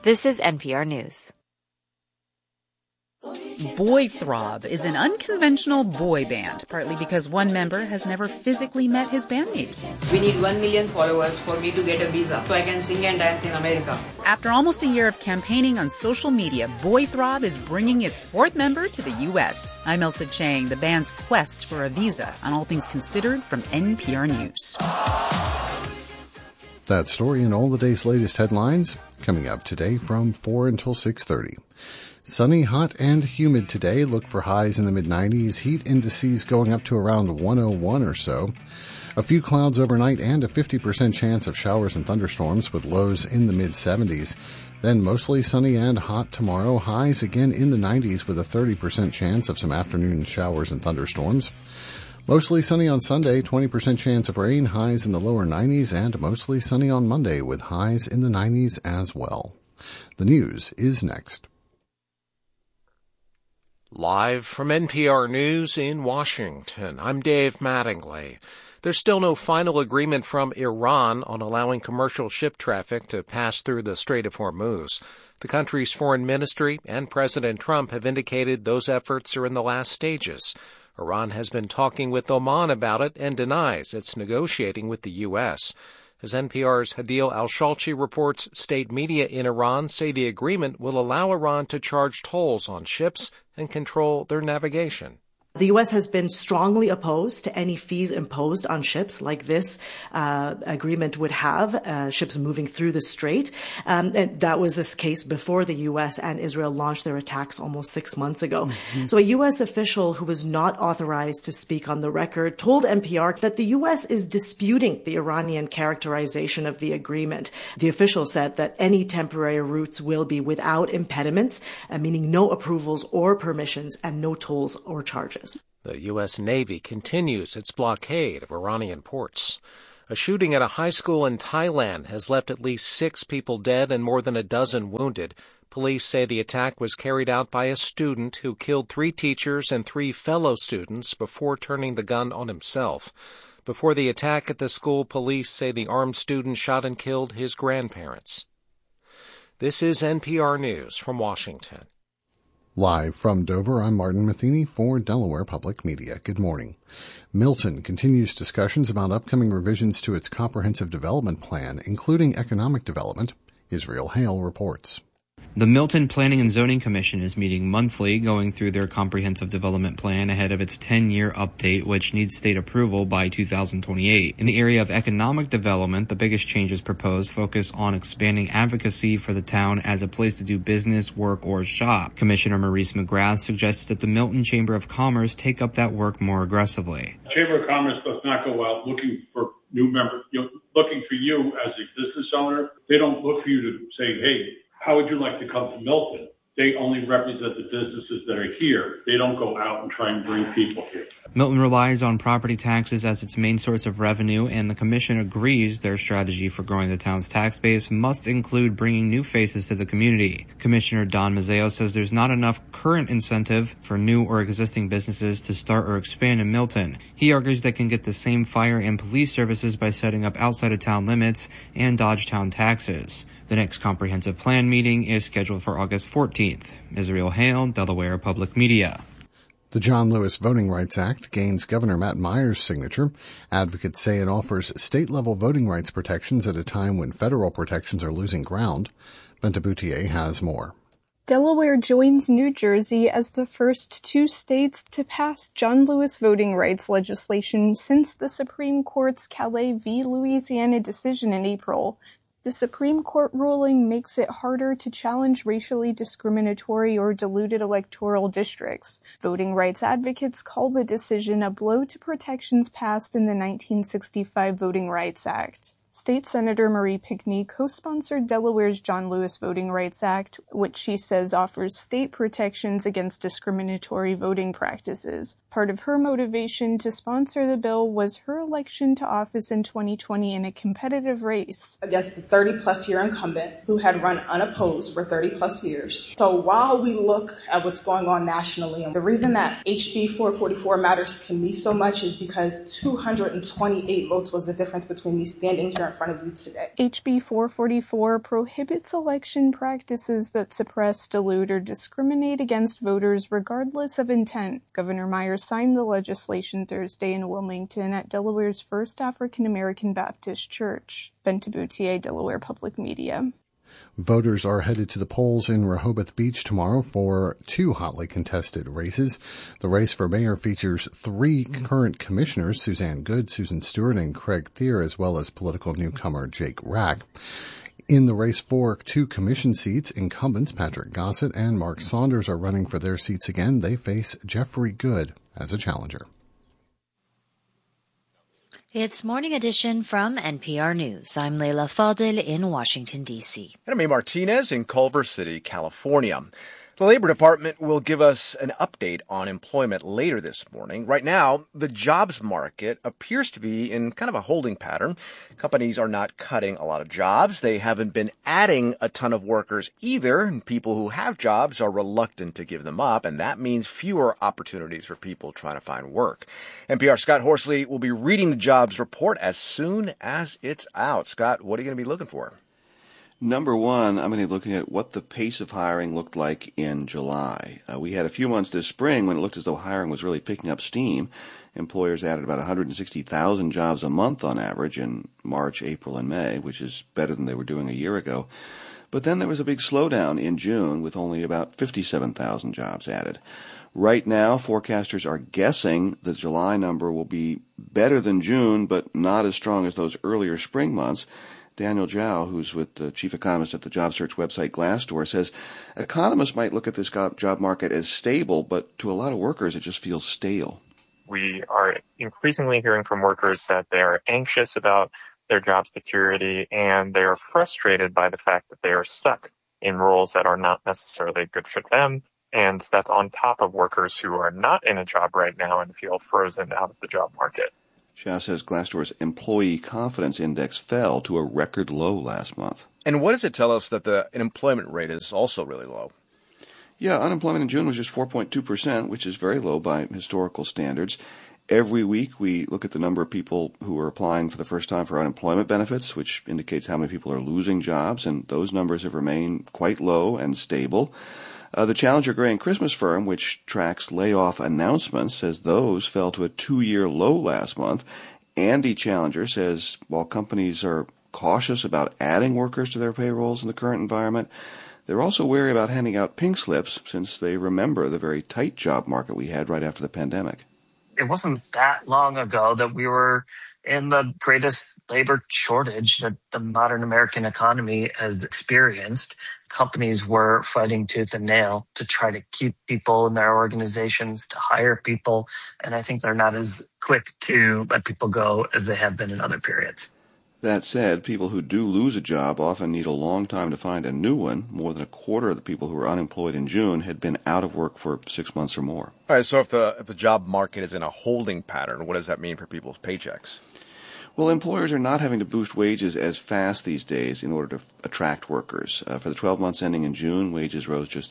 This is NPR News. Boy Throb is an unconventional boy band, partly because one member has never physically met his bandmates. We need 1 million followers for me to get a visa so I can sing and dance in America. After almost a year of campaigning on social media, Boy Throb is bringing its fourth member to the U.S. I'm Elsa Chang, the band's quest for a visa on All Things Considered from NPR News. That story and all the day's latest headlines coming up today from 4 until 6:30. Sunny, hot, and humid today. Look for highs in the mid-90s. Heat indices going up to around 101 or so. A few clouds overnight and a 50% chance of showers and thunderstorms with lows in the mid-70s. Then mostly sunny and hot tomorrow. Highs again in the 90s with a 30% chance of some afternoon showers and thunderstorms. Mostly sunny on Sunday, 20% chance of rain, highs in the lower 90s, and mostly sunny on Monday with highs in the 90s as well. The news is next. Live from NPR News in Washington, I'm Dave Mattingly. There's still no final agreement from Iran on allowing commercial ship traffic to pass through the Strait of Hormuz. The country's foreign ministry and President Trump have indicated those efforts are in the last stages. Iran has been talking with Oman about it and denies it's negotiating with the U.S. As NPR's Hadil Al-Shalchi reports, state media in Iran say the agreement will allow Iran to charge tolls on ships and control their navigation. The U.S. has been strongly opposed to any fees imposed on ships like this agreement would have, ships moving through the strait. And that was this case before the U.S. and Israel launched their attacks almost 6 months ago. Mm-hmm. So a U.S. official who was not authorized to speak on the record told NPR that the U.S. is disputing the Iranian characterization of the agreement. The official said that any temporary routes will be without impediments, meaning no approvals or permissions and no tolls or charges. The U.S. Navy continues its blockade of Iranian ports. A shooting at a high school in Thailand has left at least 6 people dead and more than a dozen wounded. Police say the attack was carried out by a student who killed 3 teachers and 3 fellow students before turning the gun on himself. Before the attack at the school, police say the armed student shot and killed his grandparents. This is NPR News from Washington. Live from Dover, I'm Martin Matheny for Delaware Public Media. Good morning. Milton continues discussions about upcoming revisions to its comprehensive development plan, including economic development. Israel Hale reports. The Milton Planning and Zoning Commission is meeting monthly, going through their comprehensive development plan ahead of its 10-year update, which needs state approval by 2028. In the area of economic development, the biggest changes proposed focus on expanding advocacy for the town as a place to do business, work, or shop. Commissioner Maurice McGrath suggests that the Milton Chamber of Commerce take up that work more aggressively. The Chamber of Commerce does not go out looking for new members, looking for you as a business owner. They don't look for you to say, hey, how would you like to come to Milton? They only represent the businesses that are here. They don't go out and try and bring people here. Milton relies on property taxes as its main source of revenue, and the commission agrees their strategy for growing the town's tax base must include bringing new faces to the community. Commissioner Don Mazzeo says there's not enough current incentive for new or existing businesses to start or expand in Milton. He argues they can get the same fire and police services by setting up outside of town limits and dodge town taxes. The next comprehensive plan meeting is scheduled for August 14th. Israel Hale, Delaware Public Media. The John Lewis Voting Rights Act gains Governor Matt Meyer's signature. Advocates say it offers state-level voting rights protections at a time when federal protections are losing ground. Benta Boutier has more. Delaware joins New Jersey as the first 2 states to pass John Lewis voting rights legislation since the Supreme Court's Calais v. Louisiana decision in April. The Supreme Court ruling makes it harder to challenge racially discriminatory or diluted electoral districts. Voting rights advocates call the decision a blow to protections passed in the 1965 Voting Rights Act. State Senator Marie Pickney co-sponsored Delaware's John Lewis Voting Rights Act, which she says offers state protections against discriminatory voting practices. Part of her motivation to sponsor the bill was her election to office in 2020 in a competitive race against the 30-plus year incumbent who had run unopposed for 30-plus years. So while we look at what's going on nationally, the reason that HB 444 matters to me so much is because 228 votes was the difference between me standing here in front of you today. HB 444 prohibits election practices that suppress, dilute, or discriminate against voters regardless of intent. Governor Myers signed the legislation Thursday in Wilmington at Delaware's first African-American Baptist church. Ben Taboutier, Delaware Public Media. Voters are headed to the polls in Rehoboth Beach tomorrow for two hotly contested races. The race for mayor features three current commissioners, Suzanne Good, Susan Stewart, and Craig Thier, as well as political newcomer Jake Rack. In the race for two commission seats, incumbents Patrick Gossett and Mark Saunders are running for their seats again. They face Jeffrey Good as a challenger. It's Morning Edition from NPR News. I'm Leila Fadel in Washington, D.C. And I'm A. Martinez in Culver City, California. The Labor Department will give us an update on employment later this morning. Right now, the jobs market appears to be in kind of a holding pattern. Companies are not cutting a lot of jobs. They haven't been adding a ton of workers either, and people who have jobs are reluctant to give them up, and that means fewer opportunities for people trying to find work. NPR's Scott Horsley will be reading the jobs report as soon as it's out. Scott, what are you going to be looking for? Number one, I'm going to be looking at what the pace of hiring looked like in July. We had a few months this spring when it looked as though hiring was really picking up steam. Employers added about 160,000 jobs a month on average in March, April, and May, which is better than they were doing a year ago. But then there was a big slowdown in June with only about 57,000 jobs added. Right now, forecasters are guessing the July number will be better than June, but not as strong as those earlier spring months. Daniel Zhao, who's with the chief economist at the job search website Glassdoor, says economists might look at this job market as stable, but to a lot of workers, it just feels stale. We are increasingly hearing from workers that they are anxious about their job security, and they are frustrated by the fact that they are stuck in roles that are not necessarily a good fit for them. And that's on top of workers who are not in a job right now and feel frozen out of the job market. Zhao says Glassdoor's employee confidence index fell to a record low last month. And what does it tell us that the unemployment rate is also really low? Yeah, unemployment in June was just 4.2%, which is very low by historical standards. Every week we look at the number of people who are applying for the first time for unemployment benefits, which indicates how many people are losing jobs, and those numbers have remained quite low and stable. The Challenger Gray and Christmas firm, which tracks layoff announcements, says those fell to a 2-year low last month. Andy Challenger says while companies are cautious about adding workers to their payrolls in the current environment, they're also wary about handing out pink slips since they remember the very tight job market we had right after the pandemic. It wasn't that long ago that we were in the greatest labor shortage that the modern American economy has experienced. Companies were fighting tooth and nail to try to keep people in their organizations, to hire people, and I think they're not as quick to let people go as they have been in other periods. That said, people who do lose a job often need a long time to find a new one. More than a quarter of the people who were unemployed in June had been out of work for 6 months or more. All right, so if the job market is in a holding pattern, what does that mean for people's paychecks? Well, employers are not having to boost wages as fast these days in order to attract workers. For the 12 months ending in June, wages rose just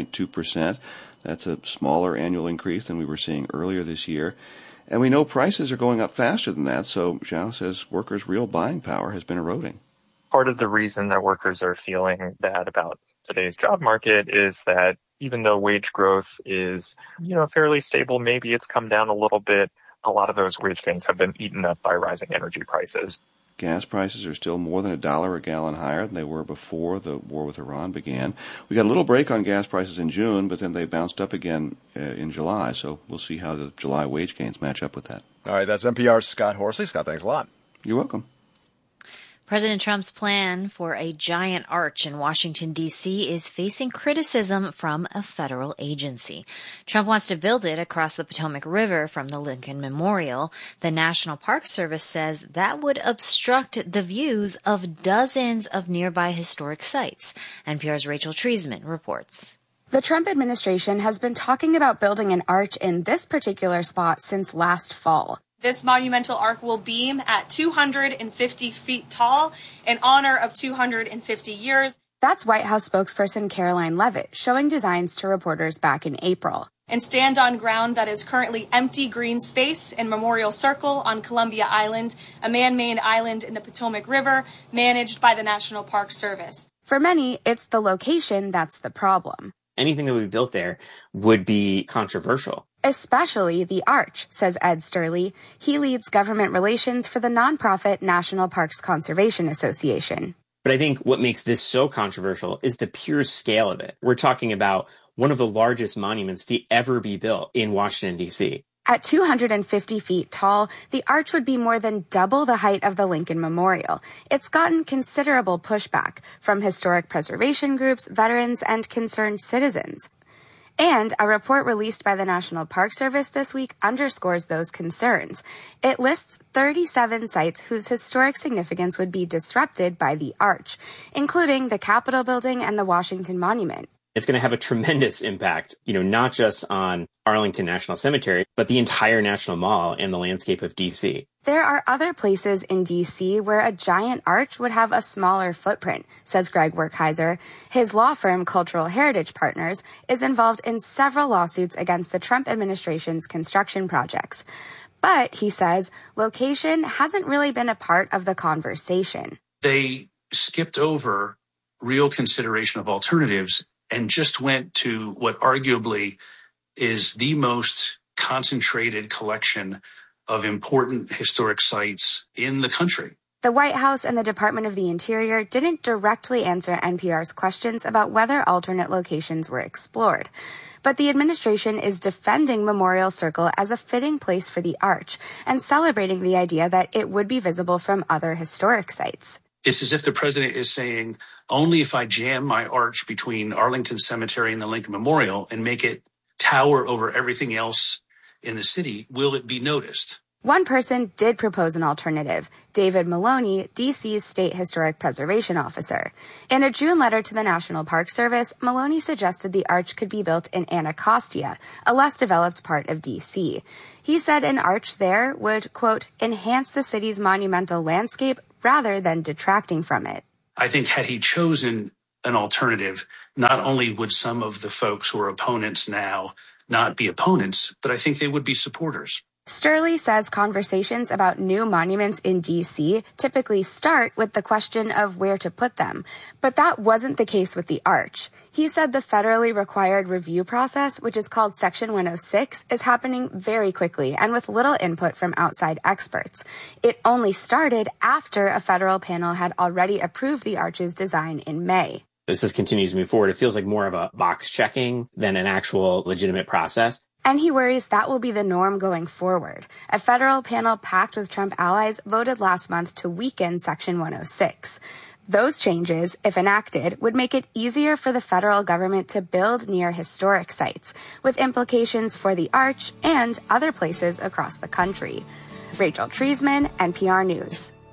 3.2%. That's a smaller annual increase than we were seeing earlier this year. And we know prices are going up faster than that, so Zhao says workers' real buying power has been eroding. Part of the reason that workers are feeling bad about today's job market is that even though wage growth is, fairly stable, maybe it's come down a little bit, a lot of those wage gains have been eaten up by rising energy prices. Gas prices are still more than $1 a gallon higher than they were before the war with Iran began. We got a little break on gas prices in June, but then they bounced up again in July. So we'll see how the July wage gains match up with that. All right, that's NPR's Scott Horsley. Scott, thanks a lot. You're welcome. President Trump's plan for a giant arch in Washington, D.C. is facing criticism from a federal agency. Trump wants to build it across the Potomac River from the Lincoln Memorial. The National Park Service says that would obstruct the views of dozens of nearby historic sites. NPR's Rachel Treisman reports. The Trump administration has been talking about building an arch in this particular spot since last fall. This monumental arch will beam at 250 feet tall in honor of 250 years. That's White House spokesperson Caroline Leavitt showing designs to reporters back in April. And stand on ground that is currently empty green space in Memorial Circle on Columbia Island, a man-made island in the Potomac River managed by the National Park Service. For many, it's the location that's the problem. Anything that would be built there would be controversial. Especially the arch, says Ed Sturley. He leads government relations for the nonprofit National Parks Conservation Association. But I think what makes this so controversial is the pure scale of it. We're talking about one of the largest monuments to ever be built in Washington, D.C. At 250 feet tall, the arch would be more than double the height of the Lincoln Memorial. It's gotten considerable pushback from historic preservation groups, veterans, and concerned citizens. And a report released by the National Park Service this week underscores those concerns. It lists 37 sites whose historic significance would be disrupted by the arch, including the Capitol Building and the Washington Monument. It's going to have a tremendous impact, not just on Arlington National Cemetery, but the entire National Mall and the landscape of D.C. There are other places in D.C. where a giant arch would have a smaller footprint, says Greg Werkheiser. His law firm, Cultural Heritage Partners, is involved in several lawsuits against the Trump administration's construction projects. But, he says, location hasn't really been a part of the conversation. They skipped over real consideration of alternatives and just went to what arguably is the most concentrated collection of important historic sites in the country. The White House and the Department of the Interior didn't directly answer NPR's questions about whether alternate locations were explored. But the administration is defending Memorial Circle as a fitting place for the arch and celebrating the idea that it would be visible from other historic sites. It's as if the president is saying, only if I jam my arch between Arlington Cemetery and the Lincoln Memorial and make it tower over everything else in the city, will it be noticed? One person did propose an alternative, David Maloney, D.C.'s State Historic Preservation Officer. In a June letter to the National Park Service, Maloney suggested the arch could be built in Anacostia, a less developed part of D.C. He said an arch there would, quote, enhance the city's monumental landscape rather than detracting from it. I think had he chosen an alternative, not only would some of the folks who are opponents now not be opponents, but I think they would be supporters. Sturley says conversations about new monuments in D.C. typically start with the question of where to put them, but that wasn't the case with the arch. He said the federally required review process, which is called Section 106, is happening very quickly and with little input from outside experts. It only started after a federal panel had already approved the arch's design in May. As this continues to move forward, it feels like more of a box checking than an actual legitimate process. And he worries that will be the norm going forward. A federal panel packed with Trump allies voted last month to weaken Section 106. Those changes, if enacted, would make it easier for the federal government to build near historic sites, with implications for the arch and other places across the country. Rachel Treisman, NPR News.